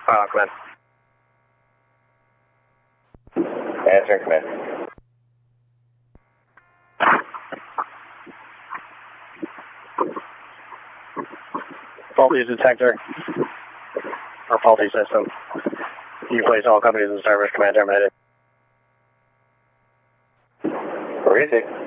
Command. Answering command. Faulty detector. Or faulty system. You place all companies in service. Command terminated. Where is it?